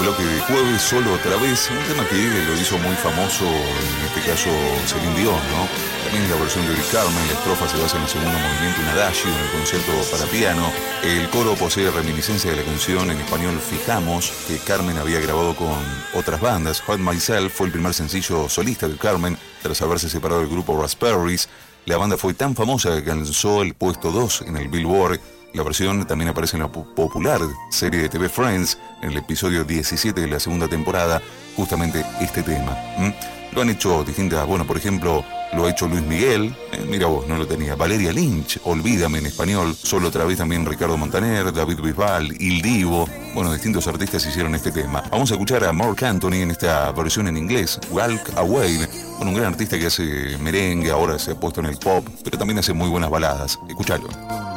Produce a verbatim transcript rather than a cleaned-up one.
bloque de jueves, Solo Otra Vez, un tema que lo hizo muy famoso, en este caso Celine Dion, ¿no? También en la versión de Carmen, la estrofa se basa en el segundo movimiento, un adagio en el concierto para piano. El coro posee reminiscencia de la canción en español Fijamos, que Carmen había grabado con otras bandas. Hurt Myself fue el primer sencillo solista de Carmen, tras haberse separado del grupo Raspberries. La banda fue tan famosa que alcanzó el puesto dos en el Billboard. La versión también aparece en la popular serie de T V Friends, en el episodio diecisiete de la segunda temporada, justamente este tema. ¿Mm? Lo han hecho distintas, bueno, por ejemplo, lo ha hecho Luis Miguel, eh, mira vos, no lo tenía, Valeria Lynch, Olvídame en español, Solo Otra Vez también Ricardo Montaner, David Bisbal, Il Divo, bueno, distintos artistas hicieron este tema. Vamos a escuchar a Marc Anthony en esta versión en inglés, Walk Away, con un gran artista que hace merengue, ahora se ha puesto en el pop, pero también hace muy buenas baladas. Escuchalo.